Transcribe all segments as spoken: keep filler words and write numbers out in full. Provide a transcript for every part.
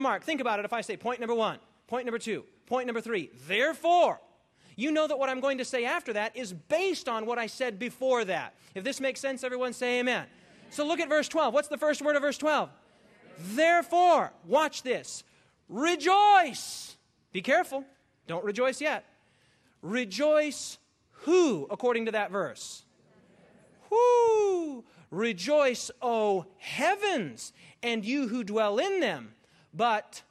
Mark, think about it if I say point number one, point number two, point number three. Therefore, you know that what I'm going to say after that is based on what I said before that. If this makes sense, everyone say amen. So look at verse twelve. What's the first word of verse twelve? Therefore, watch this. Rejoice. Be careful. Don't rejoice yet. Rejoice who, according to that verse? Whoo! Rejoice, O heavens, and you who dwell in them. But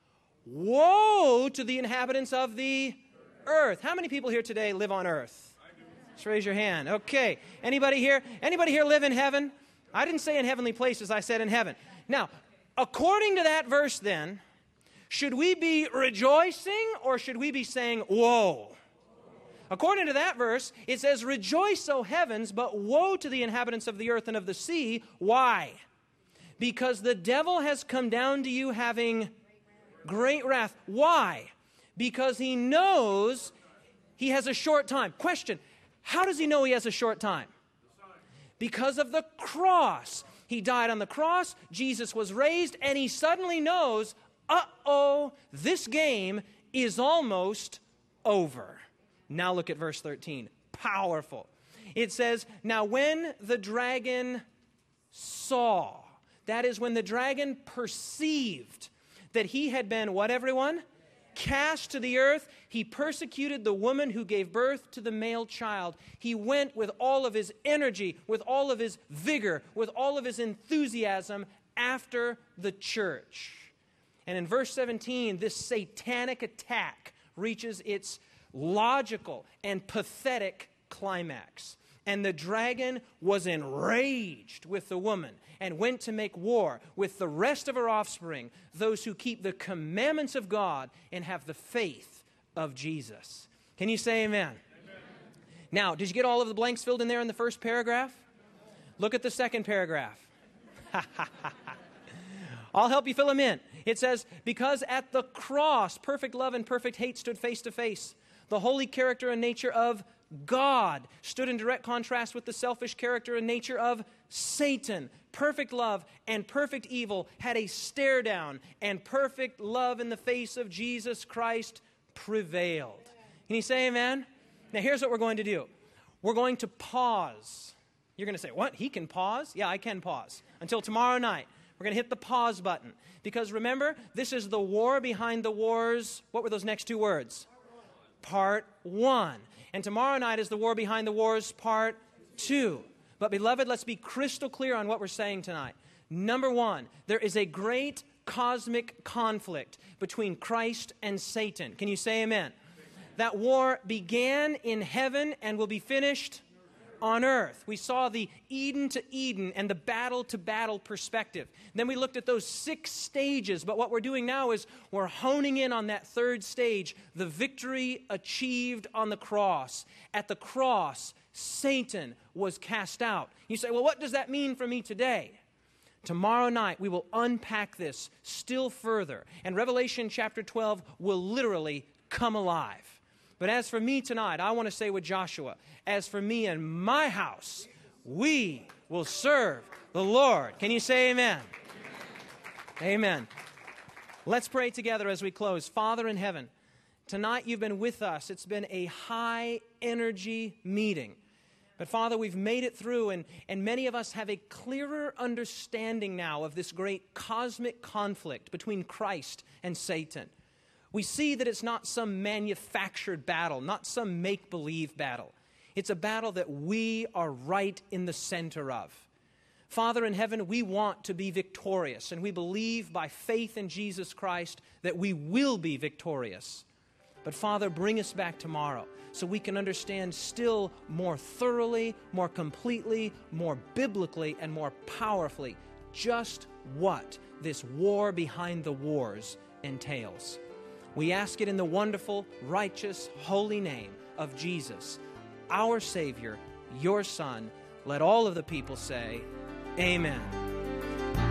woe to the inhabitants of the earth. How many people here today live on earth? Just raise your hand. Okay. Anybody here? Anybody here live in heaven? I didn't say in heavenly places. I said in heaven. Now, according to that verse then, should we be rejoicing or should we be saying woe? According to that verse, it says, rejoice, O heavens, but woe to the inhabitants of the earth and of the sea. Why? Because the devil has come down to you having great wrath. Why? Because he knows he has a short time. Question, how does he know he has a short time? Because of the cross. He died on the cross, Jesus was raised, and he suddenly knows, uh-oh, this game is almost over. Now look at verse thirteen. Powerful. It says, now when the dragon saw, that is when the dragon perceived that he had been, what everyone? Cast to the earth. He persecuted the woman who gave birth to the male child. He went with all of his energy, with all of his vigor, with all of his enthusiasm after the church. And in verse seventeen, this satanic attack reaches its logical and pathetic climax. And the dragon was enraged with the woman and went to make war with the rest of her offspring, those who keep the commandments of God and have the faith of Jesus. Can you say amen? Amen. Now, did you get all of the blanks filled in there in the first paragraph? Look at the second paragraph. I'll help you fill them in. It says, because at the cross, perfect love and perfect hate stood face to face. The holy character and nature of God stood in direct contrast with the selfish character and nature of Satan. Perfect love and perfect evil had a stare down, and perfect love in the face of Jesus Christ prevailed. Can you say amen? Now here's what we're going to do. We're going to pause. You're going to say, what? He can pause? Yeah, I can pause. Until tomorrow night. We're going to hit the pause button. Because remember, this is the war behind the wars. What were those next two words? Part one. And tomorrow night is the war behind the wars, part two. But beloved, let's be crystal clear on what we're saying tonight. Number one, there is a great cosmic conflict between Christ and Satan. Can you say amen? That war began in heaven and will be finished on earth. We saw the Eden to Eden and the battle to battle perspective. Then we looked at those six stages, but what we're doing now is we're honing in on that third stage, the victory achieved on the cross. At the cross, Satan was cast out. You say, well, what does that mean for me today? Tomorrow night, we will unpack this still further, and Revelation chapter twelve will literally come alive. But as for me tonight, I want to say with Joshua, as for me and my house, we will serve the Lord. Can you say amen? Amen. Amen. Let's pray together as we close. Father in heaven, tonight you've been with us. It's been a high energy meeting. But Father, we've made it through, and, and many of us have a clearer understanding now of this great cosmic conflict between Christ and Satan. We see that it's not some manufactured battle, not some make-believe battle. It's a battle that we are right in the center of. Father in heaven, we want to be victorious, and we believe by faith in Jesus Christ that we will be victorious. But Father, bring us back tomorrow so we can understand still more thoroughly, more completely, more biblically, and more powerfully just what this war behind the wars entails. We ask it in the wonderful, righteous, holy name of Jesus, our Savior, your Son. Let all of the people say, amen.